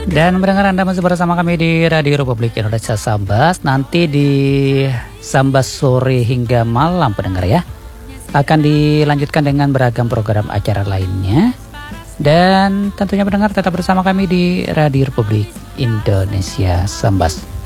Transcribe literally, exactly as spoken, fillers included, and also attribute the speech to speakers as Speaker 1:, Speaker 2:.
Speaker 1: Dan mendengar Anda masih bersama kami di Radio Republik Indonesia Sambas. Nanti di Sambas sore hingga malam pendengar ya, akan dilanjutkan dengan beragam program acara lainnya. Dan tentunya pendengar tetap bersama kami di Radio Republik Indonesia Sambas.